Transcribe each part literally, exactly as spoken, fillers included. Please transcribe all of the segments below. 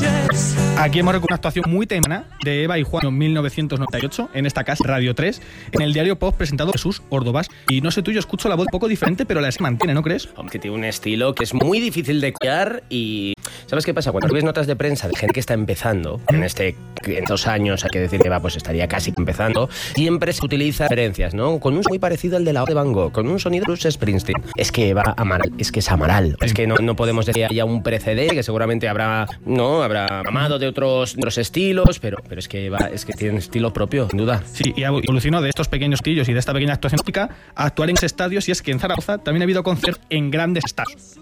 Aquí hemos recuperado una actuación muy temprana de Eva y Juan en mil novecientos noventa y ocho, en esta casa, Radio tres, en el diario Pop presentado Jesús Ordovás. Y no sé tú, yo escucho la voz un poco diferente, pero la se mantiene, ¿no crees? Hombre, tiene un estilo que es muy difícil de copiar y... ¿Sabes qué pasa? Cuando ves notas de prensa de gente que está empezando, en este en dos años hay que decir que va, pues estaría casi empezando, siempre se utiliza referencias, ¿no? Con un muy parecido al de la voz de Van Gogh, con un sonido de Bruce Springsteen. Es que Eva Amaral, es que es Amaral. Es que no, no podemos decir que haya un precedente, que seguramente habrá, no, habrá amado de otros, de otros estilos, pero, pero es que Eva es que tiene un estilo propio, sin duda. Sí, y evolucionó de estos pequeños estilos y de esta pequeña actuación típica a actuar en estadios, y es que en Zaragoza también ha habido conciertos en grandes estadios.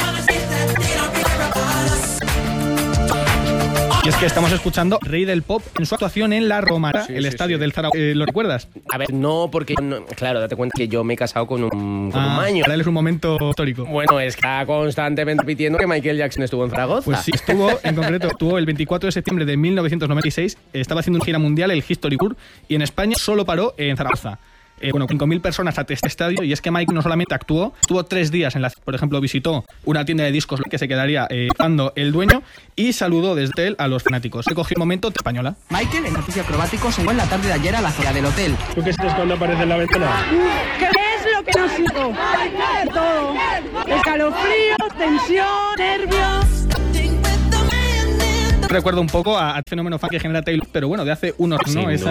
Y es que estamos escuchando Rey del Pop en su actuación en La Romareda, sí, el sí, estadio sí. del Zaragoza. Eh, ¿Lo recuerdas? A ver, no, porque, no, claro, date cuenta que yo me he casado con un, con ah, un maño. Para él es un momento histórico. Bueno, está constantemente repitiendo que Michael Jackson estuvo en Zaragoza. Pues sí, estuvo, en concreto, estuvo el veinticuatro de septiembre de mil novecientos noventa y seis, estaba haciendo una gira mundial, el History Tour, y en España solo paró en Zaragoza. Eh, bueno, cinco mil personas a este estadio, y es que Mike no solamente actuó, estuvo tres días en la... Por ejemplo, visitó una tienda de discos que se quedaría eh, cuando el dueño, y saludó desde él a los fanáticos. Se cogió un momento de española. Michael, en oficio acrobático, se fue en la tarde de ayer a la zona del hotel. ¿Tú qué sientes cuando aparece en la ventana? ¿Qué es lo que nos hizo? Todo. Escalofríos, tensión, nervios. Recuerdo un poco a, a fenómeno fan que genera Taylor, pero bueno, de hace unos, ¿no? Esa